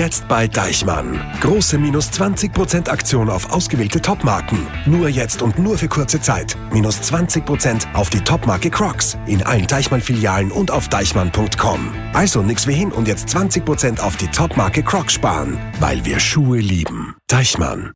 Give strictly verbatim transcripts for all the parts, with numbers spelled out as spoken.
Jetzt bei Deichmann. Große minus zwanzig Prozent Aktion auf ausgewählte Topmarken. Nur jetzt und nur für kurze Zeit. Minus zwanzig Prozent auf die Topmarke Crocs. In allen Deichmann-Filialen und auf deichmann punkt com. Also nix wie hin und jetzt zwanzig Prozent auf die Topmarke Crocs sparen. Weil wir Schuhe lieben. Deichmann.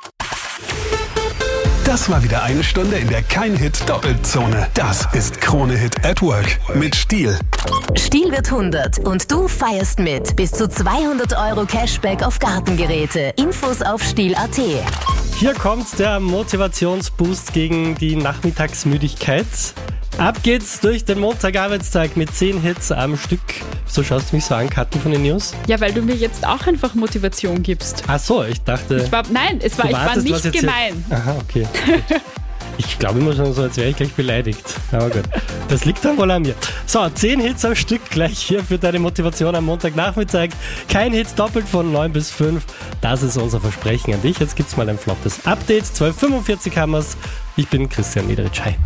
Das war wieder eine Stunde in der Kein-Hit-Doppelzone. Das ist Krone-Hit at Work mit Stihl. Stihl wird hundert und du feierst mit. Bis zu zweihundert Euro Cashback auf Gartengeräte. Infos auf stihl punkt at. Hier kommt der Motivationsboost gegen die Nachmittagsmüdigkeit. Ab geht's durch den Montagarbeitstag mit zehn Hits am Stück. So schaust du mich so an, Kathi, von den News? Ja, weil du mir jetzt auch einfach Motivation gibst. Ach so, ich dachte... Ich war, nein, es war, ich war nicht gemein. Hier, aha, okay. Ich glaube immer schon so, als wäre ich gleich beleidigt. Aber gut, das liegt dann wohl an mir. So, zehn Hits am Stück gleich hier für deine Motivation am Montagnachmittag. Kein Hit doppelt von neun bis fünf. Das ist unser Versprechen an dich. Jetzt gibt's mal ein flottes Update. zwölf Uhr fünfundvierzig haben wir's. Ich bin Christian Niederitsch. Hi.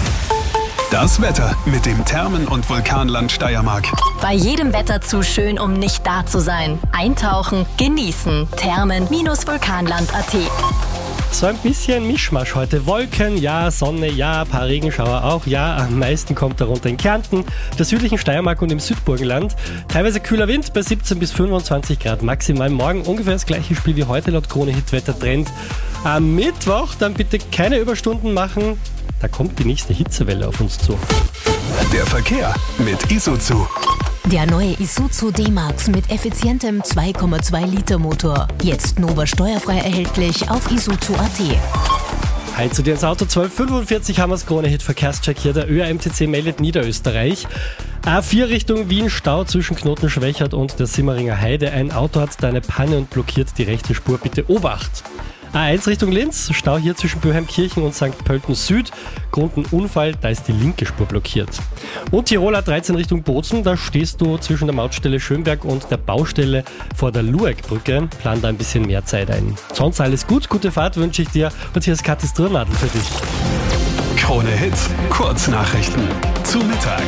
Das Wetter mit dem Thermen- und Vulkanland Steiermark. Bei jedem Wetter zu schön, um nicht da zu sein. Eintauchen, genießen. Thermen-vulkanland punkt at. So ein bisschen Mischmasch heute. Wolken, ja, Sonne, ja, ein paar Regenschauer auch, ja, am meisten kommt darunter in Kärnten, der südlichen Steiermark und im Südburgenland. Teilweise kühler Wind bei siebzehn bis fünfundzwanzig Grad maximal. Morgen ungefähr das gleiche Spiel wie heute laut Krone-Hit-Wetter-Trend. Am Mittwoch dann bitte keine Überstunden machen. Da kommt die nächste Hitzewelle auf uns zu. Der Verkehr mit Isuzu. Der neue Isuzu D-Max mit effizientem zwei Komma zwei Liter Motor. Jetzt Nova steuerfrei erhältlich auf isuzu punkt at. Hi zu dir ins Auto. zwölf Uhr fünfundvierzig haben wir das Krone-Hit-Verkehrscheck hier. Der Ö R M T C meldet Niederösterreich. A vier Richtung Wien, Stau zwischen Knoten Schwächert und der Simmeringer Heide. Ein Auto hat da eine Panne und blockiert die rechte Spur. Bitte Obacht. A eins Richtung Linz, Stau hier zwischen Böheimkirchen und Sankt Pölten Süd. Grund ein Unfall, da ist die linke Spur blockiert. Und Tirol A dreizehn Richtung Bozen, da stehst du zwischen der Mautstelle Schönberg und der Baustelle vor der Lueckbrücke. Plan da ein bisschen mehr Zeit ein. Sonst alles gut, gute Fahrt wünsche ich dir und hier ist Kathis Trünnadel für dich. Krone Hit, Kurznachrichten zu Mittag.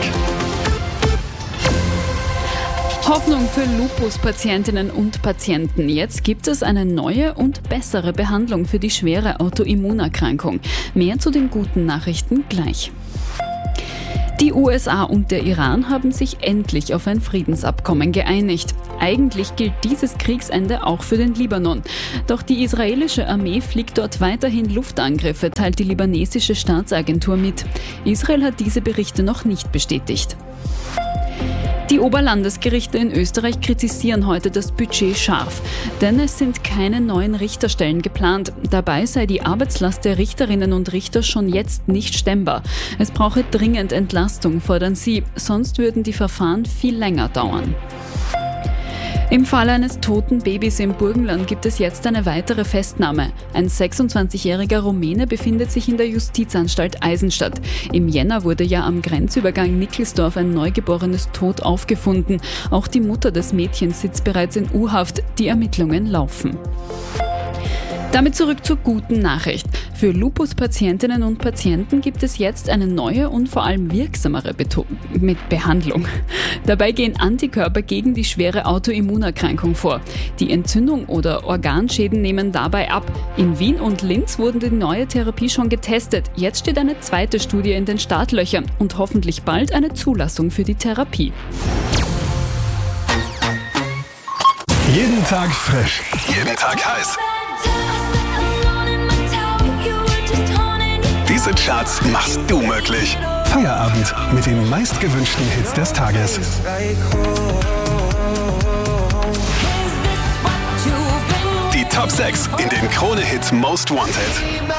Hoffnung für Lupus-Patientinnen und Patienten. Jetzt gibt es eine neue und bessere Behandlung für die schwere Autoimmunerkrankung. Mehr zu den guten Nachrichten gleich. Die U S A und der Iran haben sich endlich auf ein Friedensabkommen geeinigt. Eigentlich gilt dieses Kriegsende auch für den Libanon. Doch die israelische Armee fliegt dort weiterhin Luftangriffe, teilt die libanesische Staatsagentur mit. Israel hat diese Berichte noch nicht bestätigt. Die Oberlandesgerichte in Österreich kritisieren heute das Budget scharf, denn es sind keine neuen Richterstellen geplant. Dabei sei die Arbeitslast der Richterinnen und Richter schon jetzt nicht stemmbar. Es brauche dringend Entlastung, fordern sie, sonst würden die Verfahren viel länger dauern. Im Fall eines toten Babys im Burgenland gibt es jetzt eine weitere Festnahme. Ein sechsundzwanzigjähriger Rumäne befindet sich in der Justizanstalt Eisenstadt. Im Jänner wurde ja am Grenzübergang Nickelsdorf ein Neugeborenes tot aufgefunden. Auch die Mutter des Mädchens sitzt bereits in U-Haft. Die Ermittlungen laufen. Damit zurück zur guten Nachricht. Für Lupus-Patientinnen und Patienten gibt es jetzt eine neue und vor allem wirksamere Beto- mit Behandlung. Dabei gehen Antikörper gegen die schwere Autoimmunerkrankung vor. Die Entzündung oder Organschäden nehmen dabei ab. In Wien und Linz wurde die neue Therapie schon getestet. Jetzt steht eine zweite Studie in den Startlöchern und hoffentlich bald eine Zulassung für die Therapie. Jeden Tag frisch, jeden Tag heiß. Diese Charts machst du möglich. Feierabend mit den meistgewünschten Hits des Tages. Die Top sechs in den Krone Hit Most Wanted.